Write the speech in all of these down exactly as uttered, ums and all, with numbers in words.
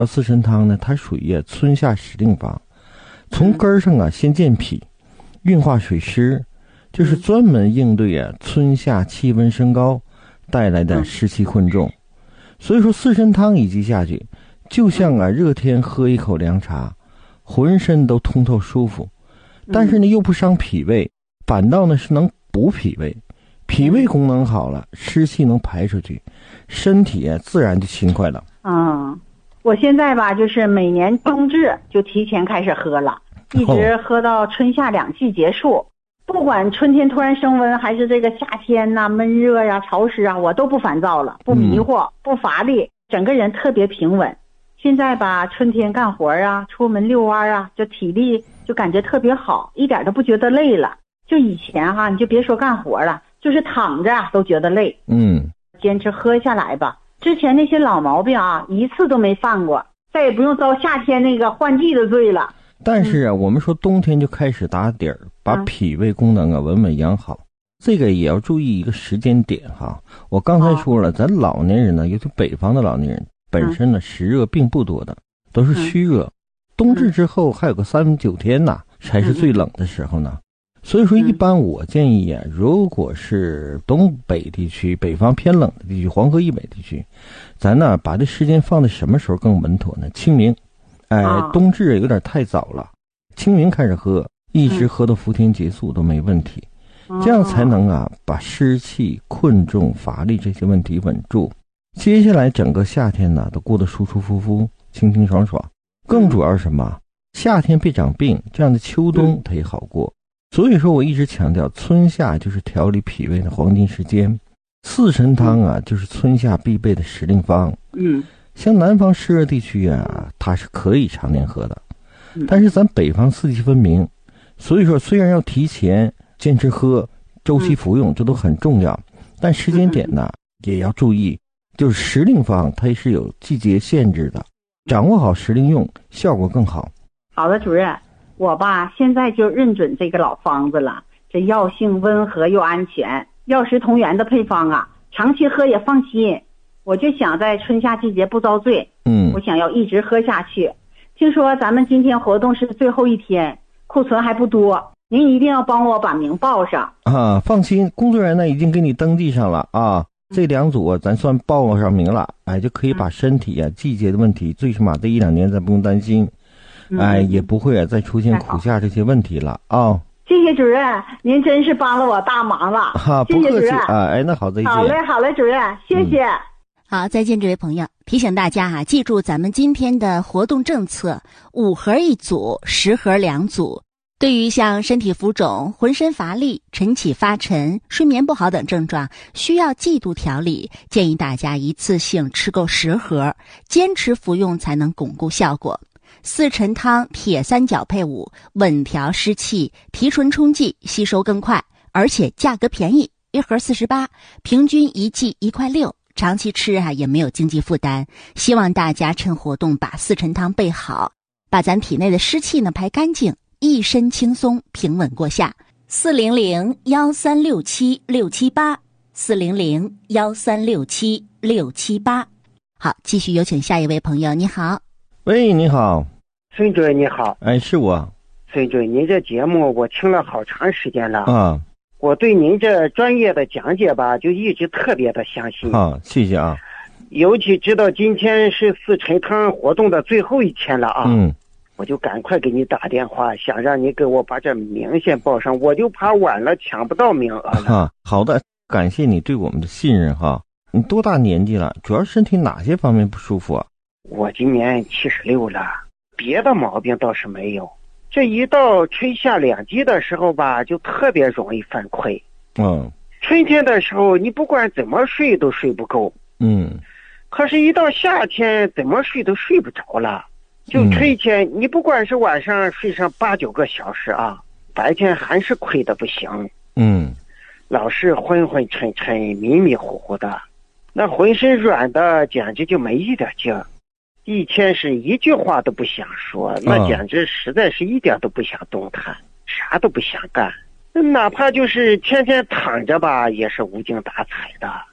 四神汤呢，它属于春夏时令方，从根儿上啊先健脾，运化水湿，就是专门应对啊春夏气温升高带来的湿气困重。所以说四神汤一剂下去，就像啊热天喝一口凉茶，浑身都通透舒服，但是呢又不伤脾胃，反倒呢是能补脾胃，脾胃功能好了，湿气能排出去，身体啊自然就勤快了。 嗯，我现在吧就是每年冬至就提前开始喝了，一直喝到春夏两季结束。不管春天突然升温，还是这个夏天呐、啊、闷热呀、潮湿啊，我都不烦躁了，不迷惑、嗯、不乏力，整个人特别平稳。现在吧春天干活啊，出门遛弯啊，就体力就感觉特别好，一点都不觉得累了。就以前哈，你就别说干活了，就是躺着都觉得累。 嗯， 坚持喝下来吧。之前那些老毛病啊，一次都没犯过，再也不用遭夏天那个换季的罪了。 但是啊，嗯、我们说冬天就开始打底儿，把脾胃功能啊稳稳养好，这个也要注意一个时间点哈。我刚才说了，咱老年人呢，尤其北方的老年人，本身呢湿热并不多的，都是虚热。冬至之后还有个三九天呐，才是最冷的时候呢。所以说，一般我建议啊，如果是东北地区、北方偏冷的地区、黄河以北地区，咱呢把这时间放在什么时候更稳妥呢？清明，哎，冬至有点太早了，清明开始喝，一直喝到伏天结束都没问题，这样才能啊把湿气、困重、乏力这些问题稳住。接下来整个夏天呢都过得舒舒服服、清清爽爽。更主要是什么？夏天别长病，这样的秋冬它也好过。所以说我一直强调，春夏就是调理脾胃的黄金时间，四神汤啊就是春夏必备的时令方。 嗯， 像南方湿热地区啊，它是可以常年喝的，但是咱北方四季分明，所以说虽然要提前坚持喝，周期服用，这都很重要，但时间点呢也要注意，就是时令方它是有季节限制的，掌握好时令用，效果更好。 好的，主任。我吧现在就认准这个老方子了，这药性温和又安全，药食同源的配方啊，长期喝也放心。我就想在春夏季节不遭罪， 嗯， 我想要一直喝下去。听说咱们今天活动是最后一天，库存还不多，您一定要帮我把名报上啊！放心，工作人员呢已经给你登记上了啊，这两组咱算报上名了，哎，就可以把身体啊、嗯、季节的问题，最起码这一两年咱不用担心。哎，也不会啊，再出现苦夏这些问题了啊、哦！ 谢谢主任，您真是帮了我大忙了。 哈，不客气啊！哎，那好，再见。 好嘞，好嘞，主任，谢谢。嗯、 好，再见，这位朋友。提醒大家啊，记住咱们今天的活动政策：五盒一组，十盒两组。对于像身体浮肿、浑身乏力、晨起发沉、睡眠不好等症状，需要季度调理，建议大家一次性吃够十盒，坚持服用才能巩固效果。四陈汤铁三角配伍，稳调湿气，提纯冲剂，吸收更快，而且价格便宜，一盒四十八，平均一剂一块六，长期吃啊也没有经济负担。希望大家趁活动把四陈汤备好，把咱体内的湿气呢排干净，一身轻松，平稳过夏。四零零幺三六七六七八，四零零幺三六七六七八。好，继续有请下一位朋友，你好。 喂，你好， 孙主任你好。 哎，是我。 孙主任，您这节目我听了好长时间了啊， 我对您这专业的讲解吧，就一直特别的相信啊，谢谢啊。 尤其知道今天是四陈汤活动的最后一天了啊， 嗯， 我就赶快给你打电话，想让你给我把这名先报上，我就怕晚了抢不到名额了。 啊，好的，感谢你对我们的信任哈。你多大年纪了？主要身体哪些方面不舒服啊？ 我今年七十六了，别的毛病倒是没有，这一到春夏两季的时候吧，就特别容易犯困。 嗯， 春天的时候你不管怎么睡都睡不够， 嗯， 可是一到夏天怎么睡都睡不着了。就春天、嗯、你不管是晚上睡上八九个小时啊，白天还是困得不行。 嗯， 老是昏昏沉沉迷迷糊糊的，那浑身软的简直就没一点劲儿，一天是一句话都不想说，那简直实在是一点都不想动弹、嗯、啥都不想干，哪怕就是天天躺着吧也是无精打采的，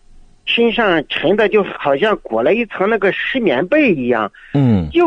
身上沉的就好像裹了一层那个湿棉被一样， 嗯， 就